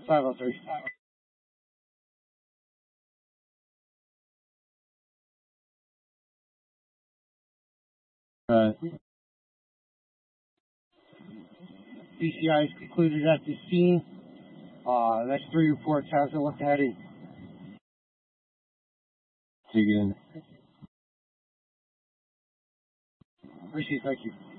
503. BCI is concluded at the scene. That's 3 reports. How's it look heading? Dig in. Appreciate it. Thank you.